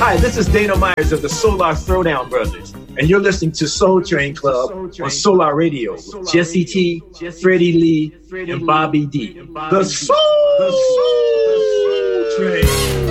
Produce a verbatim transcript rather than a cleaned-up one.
Hi, this is Dana Myers of the Solar Throwdown Brothers, and you're listening to Soul Train Club on Solar Radio with Jesse T, Freddie Lee, and Bobby D. The Soul Train.